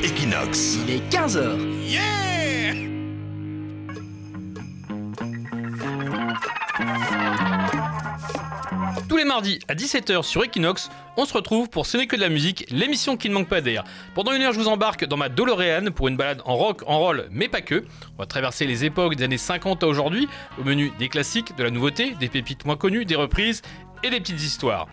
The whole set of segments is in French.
Equinox. Il est 15h. Yeah! Tous les mardis à 17h sur Equinox, on se retrouve pour Ce n'est que de la musique, l'émission qui ne manque pas d'air. Pendant une heure, je vous embarque dans ma DeLorean pour une balade en rock, en roll, mais pas que. On va traverser les époques des années 50 à aujourd'hui, au menu des classiques, de la nouveauté, des pépites moins connues, des reprises et des petites histoires.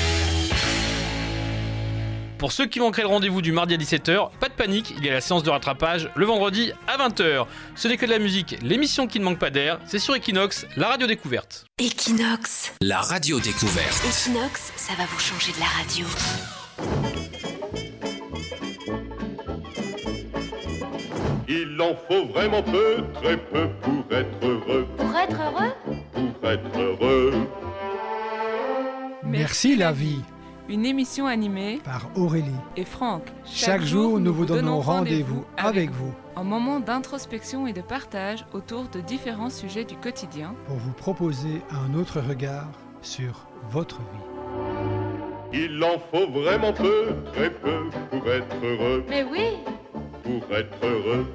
Pour ceux qui manqueraient le rendez-vous du mardi à 17h, pas de panique, il y a la séance de rattrapage le vendredi à 20h. Ce n'est que de la musique, l'émission qui ne manque pas d'air, c'est sur Equinox, la radio découverte. Equinox. La radio découverte. Equinox, ça va vous changer de la radio. Il en faut vraiment peu, très peu pour être heureux. Pour être heureux? Pour être heureux. Merci la vie, une émission animée par Aurélie. et Franck. Chaque jour, nous vous donnons rendez-vous avec vous En moment d'introspection et de partage autour de différents sujets du quotidien. pour vous proposer un autre regard sur votre vie. Il en faut vraiment peu, très peu pour être heureux. Mais oui! Pour être heureux.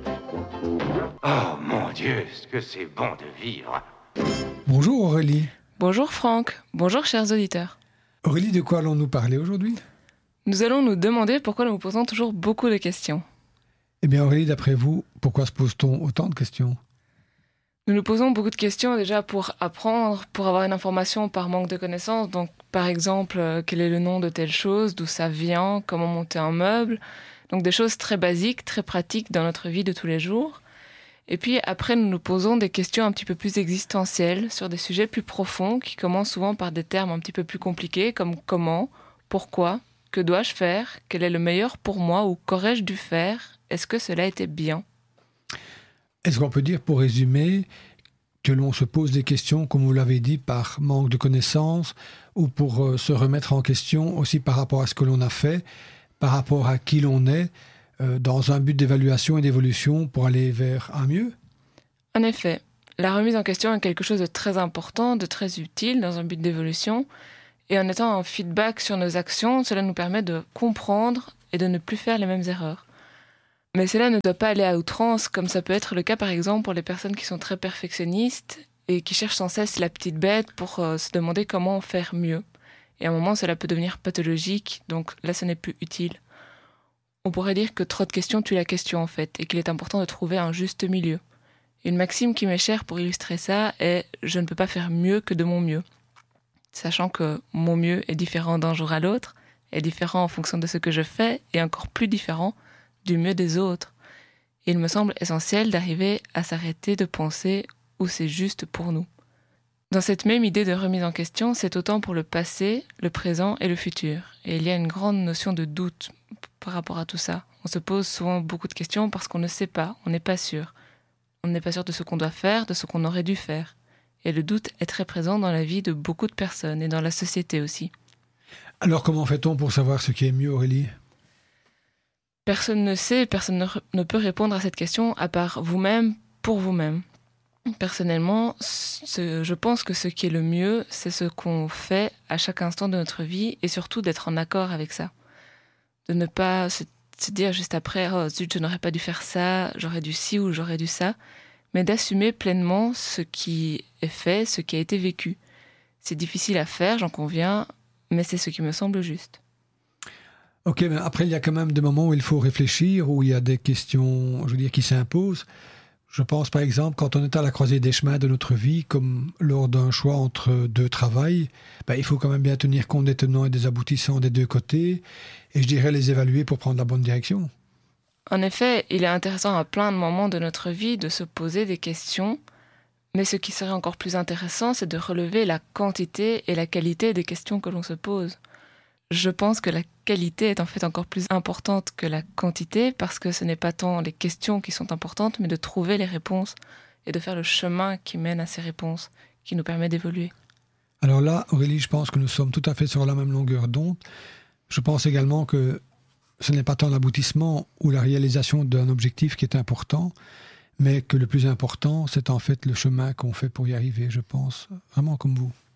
Oh mon Dieu, ce que c'est bon de vivre. Bonjour Aurélie. Bonjour Franck, bonjour chers auditeurs. Aurélie, de quoi allons-nous parler aujourd'hui? Nous allons nous demander pourquoi nous posons toujours beaucoup de questions. Eh bien Aurélie, d'après vous, pourquoi se pose-t-on autant de questions? Nous nous posons beaucoup de questions déjà pour apprendre, pour avoir une information par manque de connaissances. Donc par exemple, quel est le nom de telle chose, d'où ça vient, comment monter un meuble. Donc des choses très basiques, très pratiques dans notre vie de tous les jours. Et puis après, nous nous posons des questions un petit peu plus existentielles sur des sujets plus profonds qui commencent souvent par des termes un petit peu plus compliqués comme comment, pourquoi, que dois-je faire, quel est le meilleur pour moi ou qu'aurais-je dû faire, est-ce que cela était bien? Est-ce qu'on peut dire, pour résumer, que l'on se pose des questions, comme vous l'avez dit, par manque de connaissances ou pour se remettre en question aussi par rapport à ce que l'on a fait, par rapport à qui l'on est, dans un but d'évaluation et d'évolution pour aller vers un mieux? En effet, la remise en question est quelque chose de très important, de très utile dans un but d'évolution. Et en étant en feedback sur nos actions, cela nous permet de comprendre et de ne plus faire les mêmes erreurs. Mais cela ne doit pas aller à outrance, comme ça peut être le cas par exemple pour les personnes qui sont très perfectionnistes et qui cherchent sans cesse la petite bête pour se demander comment faire mieux. Et à un moment, cela peut devenir pathologique, donc là, ce n'est plus utile. On pourrait dire que trop de questions tue la question en fait, et qu'il est important de trouver un juste milieu. Une maxime qui m'est chère pour illustrer ça est « je ne peux pas faire mieux que de mon mieux ». Sachant que mon mieux est différent d'un jour à l'autre, est différent en fonction de ce que je fais, et encore plus différent du mieux des autres. Et il me semble essentiel d'arriver à s'arrêter de penser où c'est juste pour nous. Dans cette même idée de remise en question, c'est autant pour le passé, le présent et le futur. Et il y a une grande notion de doute par rapport à tout ça. On se pose souvent beaucoup de questions parce qu'on ne sait pas, on n'est pas sûr. On n'est pas sûr de ce qu'on doit faire, de ce qu'on aurait dû faire. Et le doute est très présent dans la vie de beaucoup de personnes et dans la société aussi. Alors comment fait-on pour savoir ce qui est mieux, Aurélie? Personne ne sait, personne ne peut répondre à cette question à part vous-même, pour vous-même. Personnellement, je pense que ce qui est le mieux, c'est ce qu'on fait à chaque instant de notre vie et surtout d'être en accord avec ça. De ne pas se dire juste après « Oh zut, je n'aurais pas dû faire ça, j'aurais dû ci ou j'aurais dû ça », mais d'assumer pleinement ce qui est fait, ce qui a été vécu. C'est difficile à faire, j'en conviens, mais c'est ce qui me semble juste. Ok, mais après, il y a quand même des moments où il faut réfléchir, où il y a des questions, je veux dire, qui s'imposent. Je pense par exemple quand on est à la croisée des chemins de notre vie, comme lors d'un choix entre deux travails, il faut quand même bien tenir compte des tenants et des aboutissants des deux côtés, et je dirais les évaluer pour prendre la bonne direction. En effet, il est intéressant à plein de moments de notre vie de se poser des questions, mais ce qui serait encore plus intéressant, c'est de relever la quantité et la qualité des questions que l'on se pose. Je pense que la qualité est en fait encore plus importante que la quantité parce que ce n'est pas tant les questions qui sont importantes, mais de trouver les réponses et de faire le chemin qui mène à ces réponses, qui nous permet d'évoluer. Alors là, Aurélie, je pense que nous sommes tout à fait sur la même longueur d'onde. Je pense également que ce n'est pas tant l'aboutissement ou la réalisation d'un objectif qui est important, mais que le plus important, c'est en fait le chemin qu'on fait pour y arriver, je pense, vraiment comme vous.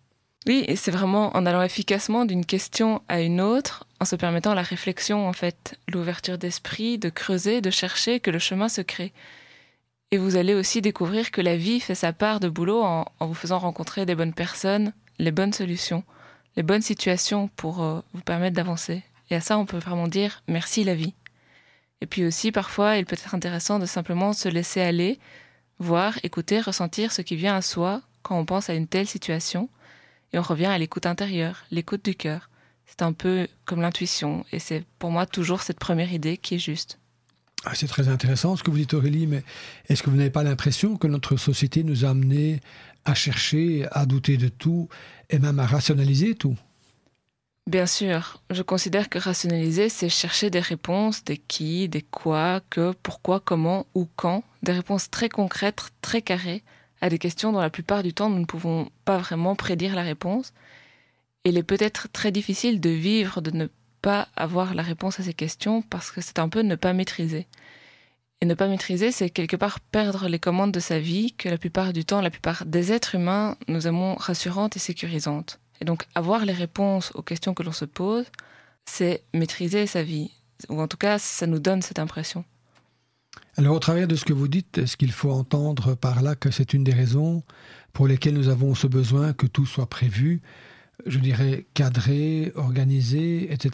Oui, et c'est vraiment en allant efficacement d'une question à une autre, en se permettant la réflexion, en fait, l'ouverture d'esprit, de creuser, de chercher, que le chemin se crée. Et vous allez aussi découvrir que la vie fait sa part de boulot en vous faisant rencontrer des bonnes personnes, les bonnes solutions, les bonnes situations pour vous permettre d'avancer. Et à ça, on peut vraiment dire « merci la vie ». Et puis aussi, parfois, il peut être intéressant de simplement se laisser aller, voir, écouter, ressentir ce qui vient à soi quand on pense à une telle situation. Et on revient à l'écoute intérieure, l'écoute du cœur. C'est un peu comme l'intuition. Et c'est pour moi toujours cette première idée qui est juste. Ah, c'est très intéressant ce que vous dites, Aurélie, mais est-ce que vous n'avez pas l'impression que notre société nous a amenés à chercher, à douter de tout et même à rationaliser tout ? Bien sûr, je considère que rationaliser, c'est chercher des réponses, des qui, des quoi, que, pourquoi, comment, ou quand, des réponses très concrètes, très carrées, à des questions dont la plupart du temps nous ne pouvons pas vraiment prédire la réponse. Et il est peut-être très difficile de vivre, de ne pas avoir la réponse à ces questions, parce que c'est un peu ne pas maîtriser. Et ne pas maîtriser, c'est quelque part perdre les commandes de sa vie, que la plupart du temps, la plupart des êtres humains nous aimons rassurantes et sécurisantes. Et donc, avoir les réponses aux questions que l'on se pose, c'est maîtriser sa vie. Ou en tout cas, ça nous donne cette impression. Alors, au travers de ce que vous dites, est-ce qu'il faut entendre par là que c'est une des raisons pour lesquelles nous avons ce besoin que tout soit prévu, je dirais cadré, organisé, etc. ?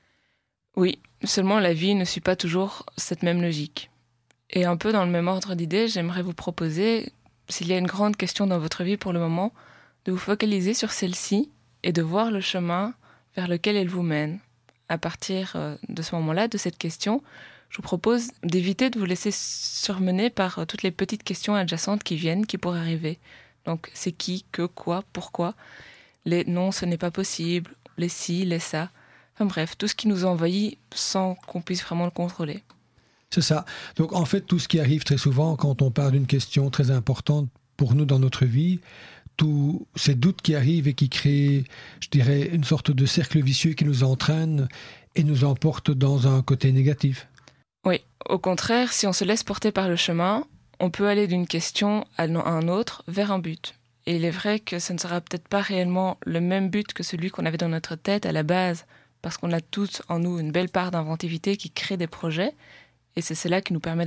Oui, seulement la vie ne suit pas toujours cette même logique. Et un peu dans le même ordre d'idées, j'aimerais vous proposer, s'il y a une grande question dans votre vie pour le moment, de vous focaliser sur celle-ci et de voir le chemin vers lequel elle vous mène. À partir de ce moment-là, de cette question, je vous propose d'éviter de vous laisser surmener par toutes les petites questions adjacentes qui viennent, qui pourraient arriver. Donc, c'est qui, que, quoi, pourquoi, les non, ce n'est pas possible, les si, les ça. Enfin bref, tout ce qui nous envahit sans qu'on puisse vraiment le contrôler. C'est ça. Donc, en fait, tout ce qui arrive très souvent quand on parle d'une question très importante pour nous dans notre vie, tous ces doutes qui arrivent et qui créent, je dirais, une sorte de cercle vicieux qui nous entraîne et nous emporte dans un côté négatif. Oui, au contraire, si on se laisse porter par le chemin, on peut aller d'une question à un autre vers un but. Et il est vrai que ce ne sera peut-être pas réellement le même but que celui qu'on avait dans notre tête à la base, parce qu'on a tous en nous une belle part d'inventivité qui crée des projets, et c'est cela qui nous permet